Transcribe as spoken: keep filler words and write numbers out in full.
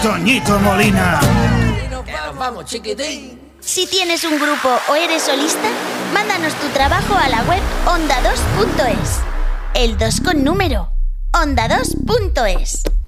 Toñito Molina. Vamos, chiquitín. Si tienes un grupo o eres solista, mándanos tu trabajo a la web onda dos punto es. El dos con número. onda dos punto es.